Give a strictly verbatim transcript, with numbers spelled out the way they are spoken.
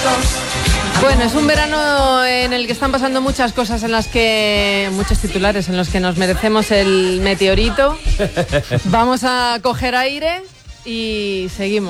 Bueno, es un verano en el que están pasando muchas cosas, en las que muchos titulares en los que nos merecemos el meteorito. Vamos a coger aire y seguimos.